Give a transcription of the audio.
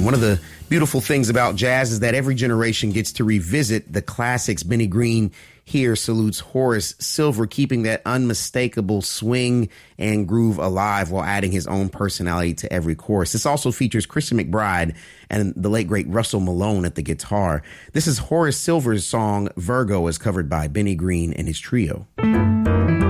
One of the beautiful things about jazz is that every generation gets to revisit the classics. Benny Green here salutes Horace Silver, keeping that unmistakable swing and groove alive while adding his own personality to every chorus. This also features Christian McBride and the late, great Russell Malone at the guitar. This is Horace Silver's song, Virgo, as covered by Benny Green and his trio.